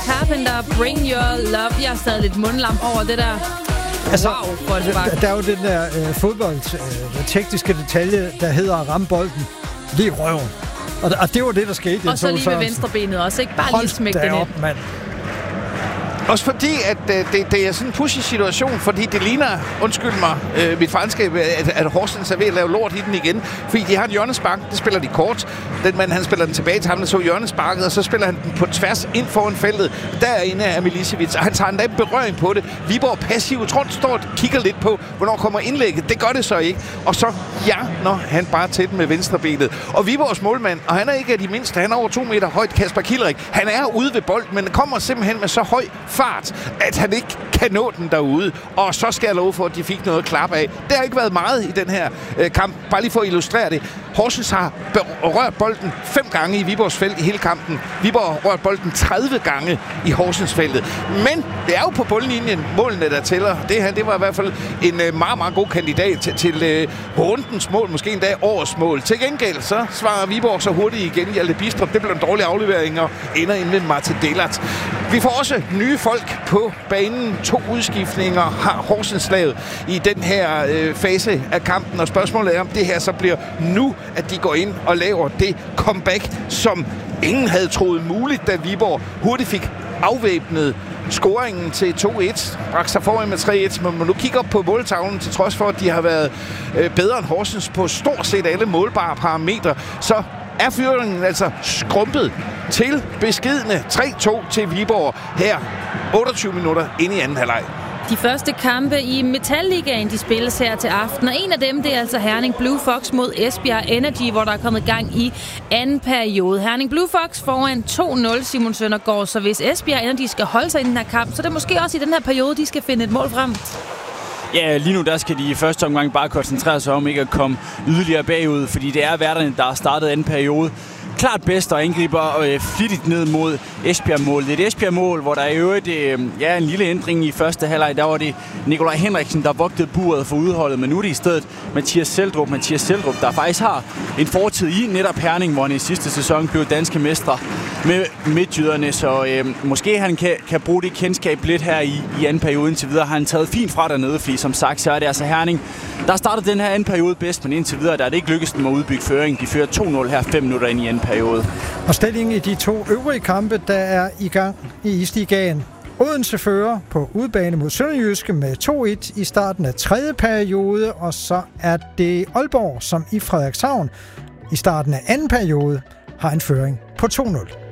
Carpenter, Bring Your Love. Jeg er stadig lidt mundlam over det der. Altså, wow, der er jo den der tekniske detalje, der hedder at ramme bolden lige i røven. Og det var det, der skete. Og så lige med venstrebenet også, ikke? Bare lige smække den op, mand. Også fordi, at det er sådan en pussy situation, fordi det ligner, undskyld mig, mit franskab, at Horsens er ved at lave lort i den igen. Fordi de har en hjørnespark, det spiller de kort. Den mand, han spiller den tilbage til ham, der så hjørnesparket, og så spiller han den på tværs ind foran feltet. Derinde er Milicevic, og han tager en berøring på det. Viborg passiv, jeg tror, han står og kigger lidt på, hvornår kommer indlægget. Det gør det så ikke. Og så når han bare til den med venstrebenet. Og Viborgs målmand, og han er ikke af de mindste, han er over 2 meter højt, Kasper Kilrik. Han er ude ved bolden, men kommer simpelthen med så høj fart, at han ikke kan nå den derude. Og så skal jeg love for, at de fik noget klap af. Det har ikke været meget i den her kamp. Bare lige for at illustrere det. Horsens har rørt bolden 5 gange i Viborgs felt i hele kampen. Viborg har rørt bolden 30 gange i Horsens feltet. Men det er jo på bundlinjen målene, der tæller. Det her, det var i hvert fald en meget, meget god kandidat til rundens mål, måske endda årets mål. Til gengæld så svarer Viborg så hurtigt igen. Hjalte Bistrup, det blev en dårlig aflevering og ender ind med Martin Delert. Vi får også nye folk på banen. 2 udskiftninger har Horsens lavet i den her fase af kampen. Og spørgsmålet er, om det her så bliver nu, at de går ind og laver det comeback, som ingen havde troet muligt, da Viborg hurtigt fik afvæbnet scoringen til 2-1. Bragte sig foran med 3-1, men man nu kigger op på måltavlen, til trods for, at de har været bedre end Horsens på stort set alle målbare parametre, så er fyringen altså skrumpet til beskidende 3-2 til Viborg her 28 minutter ind i anden halvleg. De første kampe i Metal-ligaen, de spilles her til aften, og en af dem, det er altså Herning Blue Fox mod Esbjerg Energy, hvor der er kommet gang i anden periode. Herning Blue Fox foran 2-0, Simon Søndergaard, så hvis Esbjerg Energy skal holde sig i den her kamp, så er det måske også i den her periode, de skal finde et mål frem. Ja, lige nu der skal de i første omgang bare koncentrere sig om ikke at komme yderligere bagud, fordi det er værterne, der har startet anden periode. Klart bedst og angriber flittigt ned mod Esbjerg-målet. Det er et Esbjerg-mål, hvor der i øvrigt en lille ændring i første halvleg. Der var det Nikolaj Henriksen, der vogtede buret for udholdet, men nu er det i stedet Mathias Seldrup, der faktisk har en fortid i netop Herning, hvor han i sidste sæson blev danske mestre med midtjyderne, så måske han kan bruge det kendskab lidt her i anden periode indtil videre. Har han taget fint fra dernede, fordi som sagt, så er det altså Herning, der startede den her anden periode bedst, men indtil videre der er det ikke lykkedes dem at udbygge føring. De fører 2-0 her 5 minutter ind i anden periode. Og stillingen i de 2 øvrige kampe, der er i gang i Isligaen. Odense fører på udebane mod Sønderjyske med 2-1 i starten af 3. periode, og så er det Aalborg, som i Frederikshavn i starten af 2. periode har en føring på 2-0.